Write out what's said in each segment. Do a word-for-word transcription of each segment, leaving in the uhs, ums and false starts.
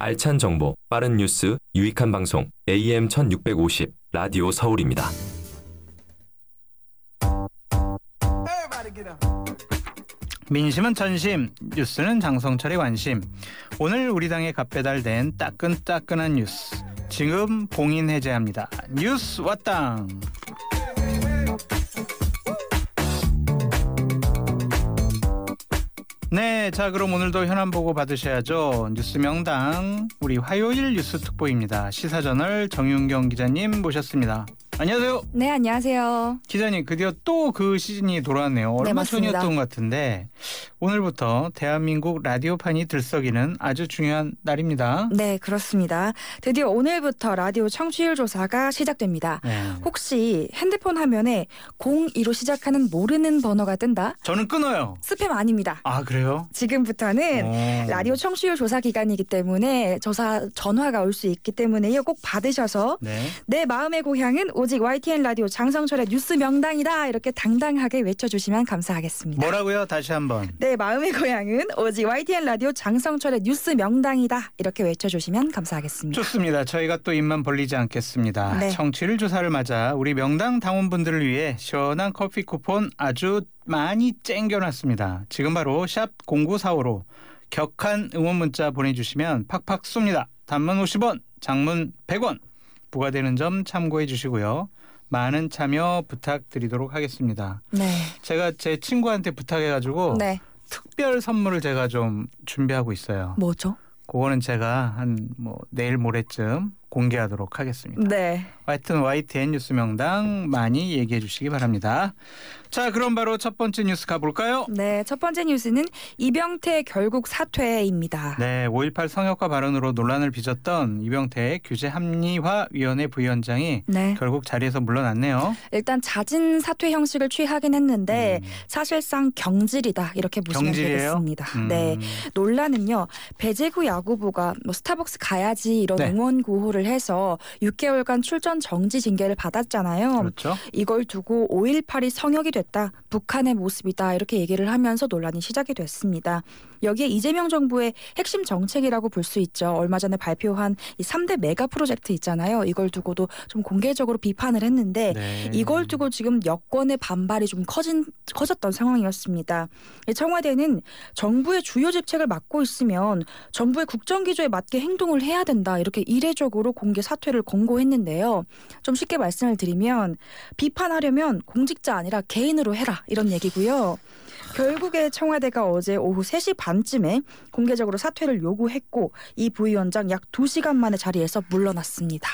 알찬 정보, 빠른 뉴스, 유익한 방송 에이엠 천육백오십 라디오 서울입니다. 민심은 전심, 뉴스는 장성철의 관심. 오늘 우리 당에 갑배달된 따끈따끈한 뉴스. 지금 봉인 해제합니다. 뉴스 왔당. 네, 자 그럼 오늘도 현안 보고 받으셔야죠. 뉴스 명당 우리 화요일 뉴스 특보입니다. 시사저널 정윤경 기자님 모셨습니다. 안녕하세요. 네, 안녕하세요. 기자님, 드디어 또 그 시즌이 돌아왔네요. 얼마 네, 전이었던 것 같은데 오늘부터 대한민국 라디오판이 들썩이는 아주 중요한 날입니다. 네, 그렇습니다. 드디어 오늘부터 라디오 청취율 조사가 시작됩니다. 네. 혹시 핸드폰 화면에 공이로 시작하는 모르는 번호가 뜬다? 저는 끊어요. 스팸 아닙니다. 아, 그래요? 지금부터는 오. 라디오 청취율 조사 기간이기 때문에 조사 전화가 올 수 있기 때문에 이거 꼭 받으셔서 네. 내 마음의 고향은 오직 와이티엔 라디오 장성철의 뉴스 명당이다 이렇게 당당하게 외쳐주시면 감사하겠습니다. 뭐라고요? 다시 한번. 내 마음의 고향은 오직 와이티엔 라디오 장성철의 뉴스 명당이다 이렇게 외쳐주시면 감사하겠습니다. 좋습니다. 저희가 또 입만 벌리지 않겠습니다. 네. 청취율 조사를 맞아 우리 명당 당원분들을 위해 시원한 커피 쿠폰 아주 많이 쨍겨놨습니다. 지금 바로 샵 공구사오로 격한 응원 문자 보내주시면 팍팍 쏩니다. 단문 오십 원, 장문 백 원 부과되는 점 참고해 주시고요. 많은 참여 부탁드리도록 하겠습니다. 네. 제가 제 친구한테 부탁해가지고 네. 특별 선물을 제가 좀 준비하고 있어요. 뭐죠? 그거는 제가 한 뭐 내일 모레쯤 공개하도록 하겠습니다. 네. 하여튼 와이티엔 뉴스 명당 많이 얘기해 주시기 바랍니다. 자, 그럼 바로 첫 번째 뉴스 가볼까요? 네, 첫 번째 뉴스는 이병태 결국 사퇴입니다. 네, 오일팔 성역화 발언으로 논란을 빚었던 이병태 규제합리화위원회 부위원장이 네. 결국 자리에서 물러났네요. 일단 잦은 사퇴 형식을 취하긴 했는데 음. 사실상 경질이다 이렇게 보시면 경질이에요? 되겠습니다. 음. 네, 논란은요. 배제구 야구부가 뭐 스타벅스 가야지 이런 네. 응원 구호를 해서 육 개월간 출전 정지 징계를 받았잖아요. 그렇죠. 이걸 두고 오일팔이 성역이 됐다. 북한의 모습이다. 이렇게 얘기를 하면서 논란이 시작이 됐습니다. 여기에 이재명 정부의 핵심 정책이라고 볼 수 있죠. 얼마 전에 발표한 이 삼 대 메가 프로젝트 있잖아요. 이걸 두고도 좀 공개적으로 비판을 했는데 네. 이걸 두고 지금 여권의 반발이 좀 커진, 커졌던 상황이었습니다. 청와대는 정부의 주요 직책을 맡고 있으면 정부의 국정기조에 맞게 행동을 해야 된다. 이렇게 이례적으로 공개 사퇴를 권고했는데요. 좀 쉽게 말씀을 드리면 비판하려면 공직자 아니라 개인으로 해라. 이런 얘기고요. 결국에 청와대가 어제 오후 세 시 반쯤에 공개적으로 사퇴를 요구했고 이 부위원장 약 두 시간 만에 자리에서 물러났습니다.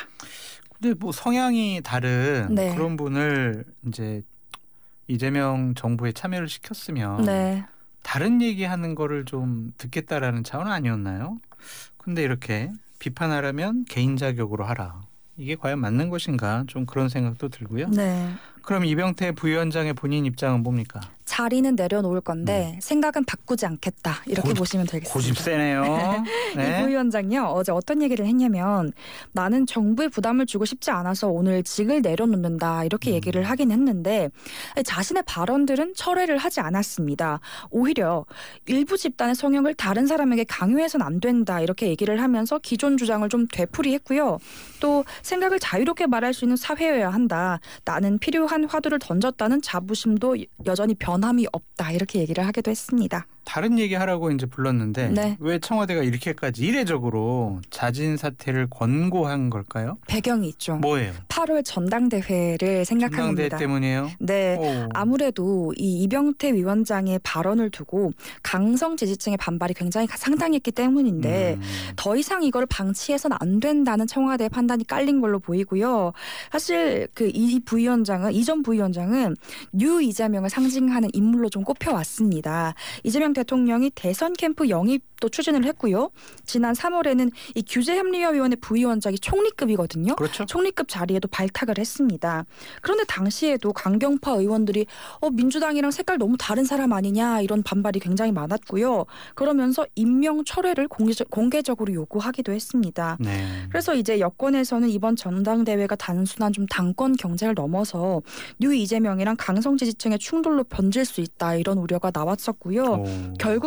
근데 뭐 성향이 다른 네. 그런 분을 이제 이재명 정부에 참여를 시켰으면 네. 다른 얘기하는 거를 좀 듣겠다라는 차원은 아니었나요? 근데 이렇게 비판하려면 개인 자격으로 하라. 이게 과연 맞는 것인가? 좀 그런 생각도 들고요. 네. 그럼 이병태 부위원장의 본인 입장은 뭡니까? 자리는 내려놓을 건데 음. 생각은 바꾸지 않겠다. 이렇게 고, 보시면 되겠습니다. 고집 세네요. 네. 이 부위원장요. 어제 어떤 얘기를 했냐면 나는 정부에 부담을 주고 싶지 않아서 오늘 직을 내려놓는다. 이렇게 음. 얘기를 하긴 했는데 자신의 발언들은 철회를 하지 않았습니다. 오히려 일부 집단의 성향을 다른 사람에게 강요해서는 안 된다. 이렇게 얘기를 하면서 기존 주장을 좀 되풀이했고요. 또 생각을 자유롭게 말할 수 있는 사회여야 한다. 나는 필요한 화두를 던졌다는 자부심도 여전히 변함이 없다. 이렇게 얘기를 하기도 했습니다. 다른 얘기 하라고 이제 불렀는데 네. 왜 청와대가 이렇게까지 이례적으로 자진 사퇴를 권고한 걸까요? 배경이 있죠. 뭐예요? 팔월 전당대회를 생각한 전당대회 겁니다. 때문이에요? 네. 오. 아무래도 이 이병태 위원장의 발언을 두고 강성 지지층의 반발이 굉장히 상당했기 때문인데 음. 더 이상 이걸 방치해서는 안 된다는 청와대의 판단이 깔린 걸로 보이고요. 사실 그 이 부위원장은 이전 부위원장은 뉴 이재명을 상징하는 인물로 좀 꼽혀왔습니다. 이재명 대통령이 대선 캠프 영입도 추진을 했고요. 지난 삼월에는 이 규제합리화위원회 부위원장이 총리급이거든요. 그렇죠. 총리급 자리에도 발탁을 했습니다. 그런데 당시에도 강경파 의원들이 어, 민주당이랑 색깔 너무 다른 사람 아니냐 이런 반발이 굉장히 많았고요. 그러면서 임명 철회를 공개적, 공개적으로 요구하기도 했습니다. 네. 그래서 이제 여권에서는 이번 전당대회가 단순한 좀 당권 경쟁을 넘어서 뉴 이재명이랑 강성 지지층의 충돌로 번질 수 있다 이런 우려가 나왔었고요. 오. 결국